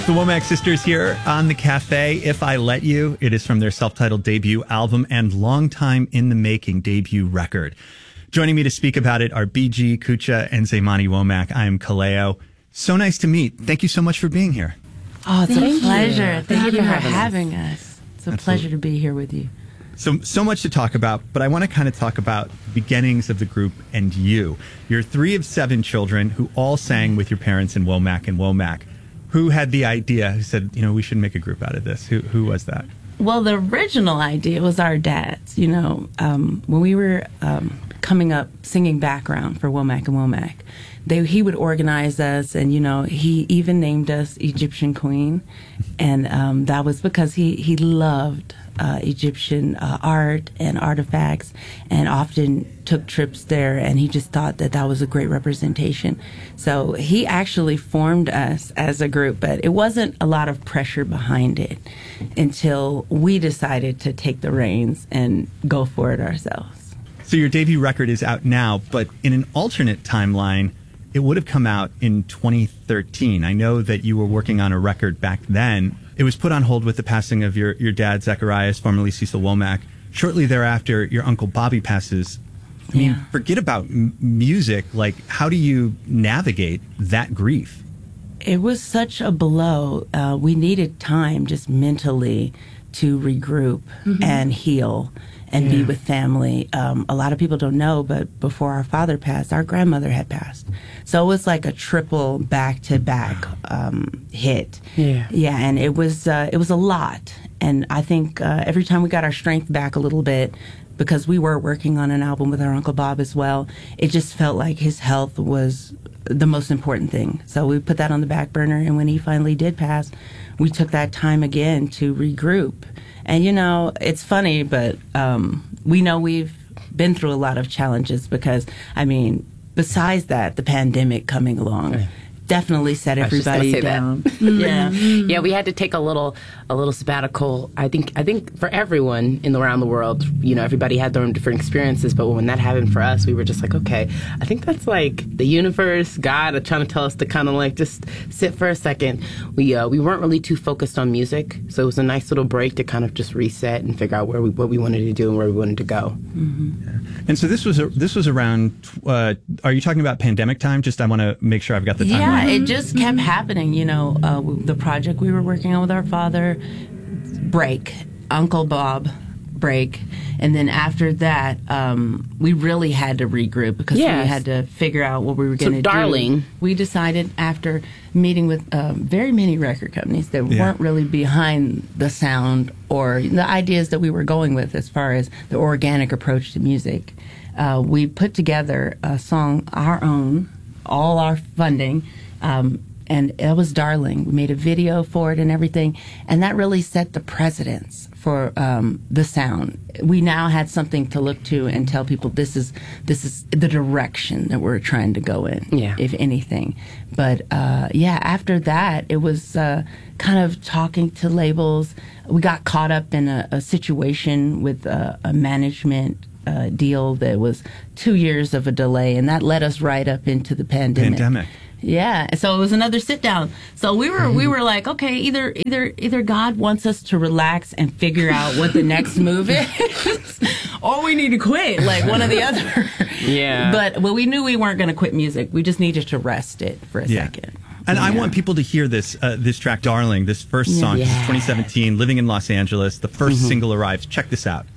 The Womack Sisters here on the Cafe, If I Let You. It is from their self-titled debut album and long time in the making debut record. Joining me to speak about it are BG, Kucha, and Zaymani Womack. I am Kaleo. So nice to meet. Thank you so much for being here. Oh, it's a pleasure. Thank you for having us. It's a pleasure to be here with you. So much to talk about, but I want to kind of talk about the beginnings of the group and you. You're 3 of 7 children who all sang with your parents in Womack and Womack. Who had the idea? Who said, we should make a group out of this? Who was that? Well, the original idea was our dad's. When we were coming up singing background for Womack and Womack, he would organize us, and he even named us Egyptian Queen, and that was because he loved Egyptian art and artifacts, and often took trips there, and he just thought that was a great representation. So he actually formed us as a group, but it wasn't a lot of pressure behind it until we decided to take the reins and go for it ourselves. So your debut record is out now, but in an alternate timeline, it would have come out in 2013. I know that you were working on a record back then. It was put on hold with the passing of your dad, Zacharias, formerly Cecil Womack. Shortly thereafter, your uncle Bobby passes. I mean, forget about music. Like, how do you navigate that grief? It was such a blow. We needed time just mentally to regroup and heal and be with family. A lot of people don't know, but before our father passed, our grandmother had passed. So it was like a triple back-to-back hit. Yeah, and it was a lot. And I think every time we got our strength back a little bit, because we were working on an album with our Uncle Bob as well, it just felt like his health was the most important thing. So we put that on the back burner, and when he finally did pass, we took that time again to regroup. And, it's funny, but we know we've been through a lot of challenges because, besides that, the pandemic coming along definitely set everybody down. Yeah, we had to take a little sabbatical. I think for everyone around the world, everybody had their own different experiences. But when that happened for us, we were just like, okay, I think that's like the universe, God, are trying to tell us to kind of like just sit for a second. We weren't really too focused on music, so it was a nice little break to kind of just reset and figure out what we wanted to do and where we wanted to go. And so this was around. Are you talking about pandemic time? Just I want to make sure I've got the timeline. Yeah, it just kept happening. The project we were working on with our father, break. Uncle Bob, break. And then after that, we really had to regroup because we had to figure out what we were going to do. Darling. We decided after meeting with very many record companies that weren't really behind the sound or the ideas that we were going with as far as the organic approach to music. We put together a song, our own, all our funding, and it was Darling. We made a video for it and everything, and that really set the precedence for the sound. We now had something to look to and tell people this is the direction that we're trying to go in, if anything. But after that, it was kind of talking to labels. We got caught up in a situation with a management deal that was 2 years of a delay, and that led us right up into the pandemic. Yeah, so it was another sit down. So we were like, okay, either God wants us to relax and figure out what the next move is, or we need to quit, like one or the other. Yeah. But we knew we weren't going to quit music. We just needed to rest it for a second. And I want people to hear this track, Darling, this first song. This is 2017, Living in Los Angeles. The first single arrives. Check this out.